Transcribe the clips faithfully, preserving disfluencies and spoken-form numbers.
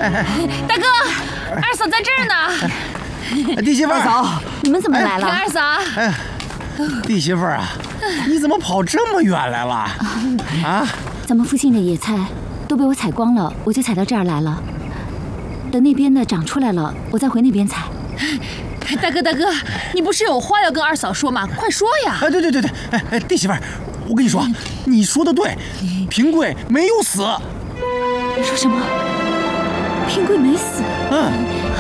大哥，二嫂在这儿呢。 弟媳妇， 二嫂， 你们怎么来了？ 二嫂， 哎，弟媳妇啊，你怎么跑这么远来了？啊？ 咱们附近的野菜都被我采光了，我就采到这儿来了。等那边的长出来了，我再回那边采。 大哥，大哥，你不是有话要跟二嫂说吗？快说呀！ 哎，对对对对，哎哎，弟媳妇，我跟你说，你说的对，平贵没有死。 你说什么？平贵没死？ 嗯。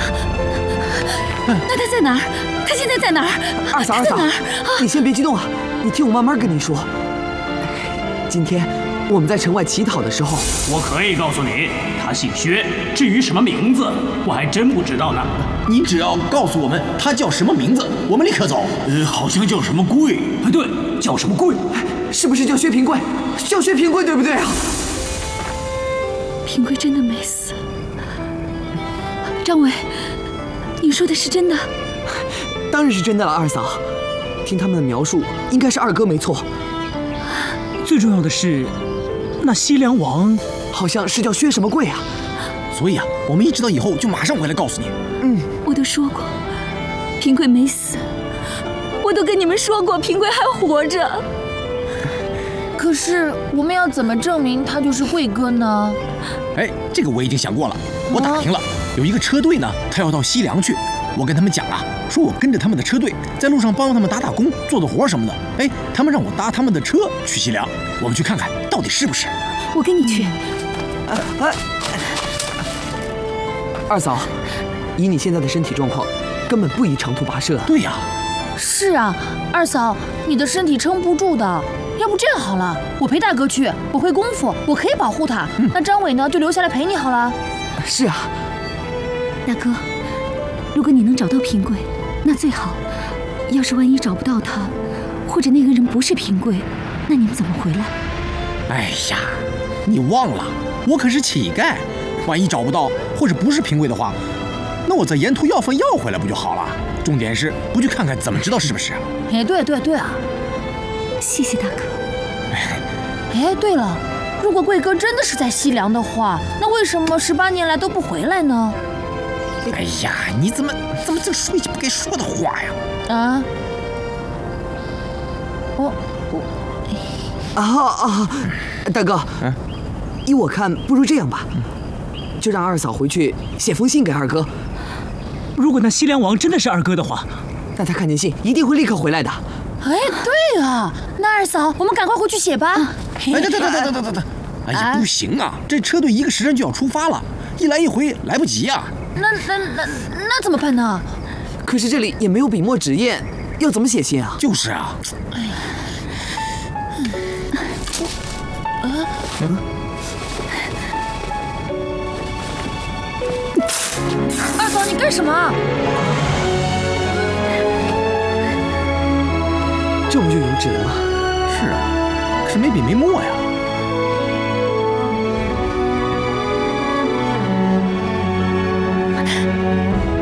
那他在哪儿？他现在在哪儿？ 二嫂，二嫂，你先别激动啊，你听我慢慢跟你说。今天我们在城外乞讨的时候， 我可以告诉你，他姓薛。至于什么名字，我还真不知道呢。 你只要告诉我们他叫什么名字，我们立刻走。 呃，好像叫什么贵。哎，对，叫什么贵？ 是不是叫薛平贵？叫薛平贵对不对啊？ 平贵真的没死。张伟，你说的是真的？ 当然是真的了，二嫂。听他们的描述，应该是二哥没错。 最重要的是，那西凉王好像是叫薛什么贵啊。 所以啊，我们一知道以后就马上回来告诉你。 嗯， 我都说过，平贵没死。我都跟你们说过，平贵还活着。 可是我们要怎么证明他就是贵哥呢？ 哎，这个我已经想过了，我打听了，有一个车队呢，他要到西凉去。我跟他们讲啊，说我跟着他们的车队，在路上帮他们打打工、做做活什么的。哎，他们让我搭他们的车去西凉，我们去看看到底是不是。 我跟你去。 哎哎，二嫂，以你现在的身体状况，根本不宜长途跋涉。 对呀。 是啊，二嫂，你的身体撑不住的。要不这样好了，我陪大哥去，我会功夫，我可以保护他。嗯、那张伟呢，就留下来陪你好了。 是啊， 大哥，如果你能找到平贵，那最好。要是万一找不到他，或者那个人不是平贵，那你们怎么回来？ 哎呀，你忘了，我可是乞丐，万一找不到或者不是平贵的话，那我在沿途要饭要回来不就好了？重点是不去看看，怎么知道是不是？ 哎，对对对啊！ 谢谢大哥。 哎，对了，如果贵哥真的是在西凉的话，那为什么十八年来都不回来呢？ 哎呀，你怎么怎么这说一句不该说的话呀？ 啊？我我啊啊！大哥，嗯，依我看，不如这样吧，就让二嫂回去写封信给二哥。 如果那西凉王真的是二哥的话， 那他看见信一定会立刻回来的。 哎，对啊，那二嫂，我们赶快回去写吧。 哎，等等等等等等等，哎呀，不行啊，这车队一个时辰就要出发了，一来一回来不及啊。 那那那那怎么办呢？ 可是这里也没有笔墨纸砚，要怎么写信啊？ 就是啊。哎呀， 嗯嗯。二嫂，你干什么？ 这不就有纸了吗？ 是啊，可是没笔没墨呀。